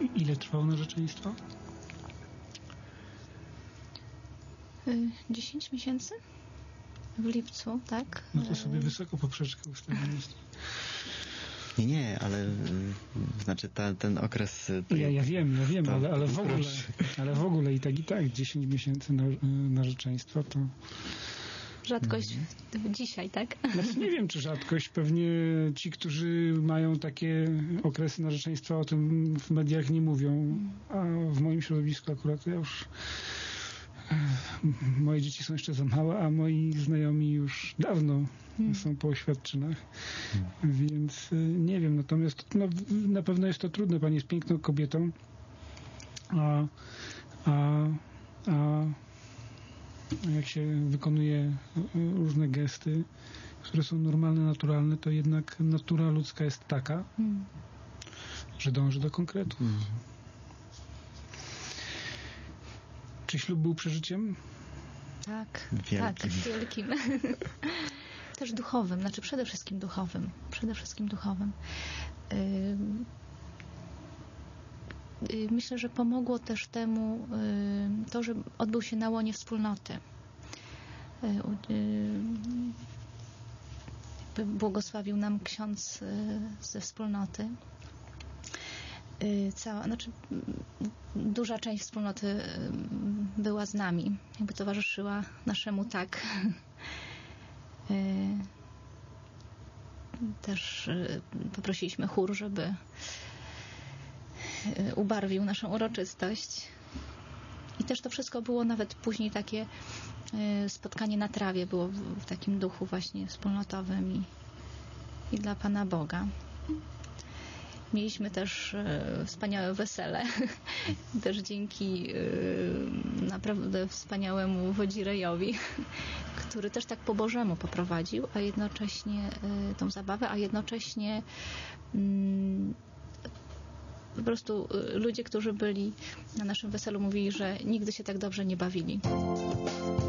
Ile trwało narzeczeństwo? 10 miesięcy? W lipcu, tak? No to sobie wysoko poprzeczkę ustawiliście. Nie, ale znaczy ten okres... Ja wiem, ale w ogóle i tak 10 miesięcy narzeczeństwa to... Rzadkość dzisiaj, tak? Znaczy nie wiem, czy rzadkość. Pewnie ci, którzy mają takie okresy narzeczeństwa, o tym w mediach nie mówią, a w moim środowisku akurat ja już... Moje dzieci są jeszcze za małe, a moi znajomi już dawno są po oświadczynach, więc nie wiem, natomiast na pewno jest to trudne. Pani jest piękną kobietą, a jak się wykonuje różne gesty, które są normalne, naturalne, to jednak natura ludzka jest taka, że dąży do konkretu. Czy ślub był przeżyciem? Tak, wielkim. Tak, wielkim. Też duchowym, znaczy przede wszystkim duchowym. Myślę, że pomogło też temu to, że odbył się na łonie wspólnoty. Błogosławił nam ksiądz ze wspólnoty. Duża część wspólnoty była z nami, jakby towarzyszyła naszemu tak. Też poprosiliśmy chór, żeby ubarwił naszą uroczystość. I też to wszystko było nawet później takie spotkanie na trawie, było w takim duchu właśnie wspólnotowym i dla Pana Boga. Mieliśmy też wspaniałe wesele, też dzięki naprawdę wspaniałemu Wodzirejowi, który też tak po Bożemu poprowadził, a jednocześnie tą zabawę, a jednocześnie po prostu ludzie, którzy byli na naszym weselu, mówili, że nigdy się tak dobrze nie bawili.